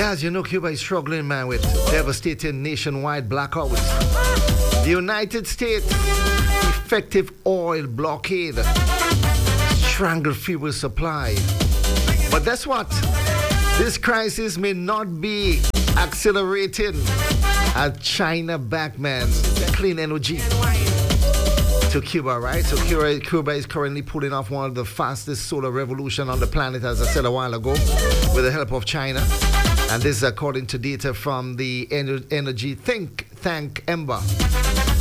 Yeah, as you know, Cuba is struggling, man, with devastating nationwide blackouts. The United States effective oil blockade strangled fuel supply. But that's what? This crisis may not be accelerating as China backmans clean energy to Cuba, right? So Cuba is currently pulling off one of the fastest solar revolution on the planet, as I said a while ago, with the help of China. And this is according to data from the energy think tank Ember.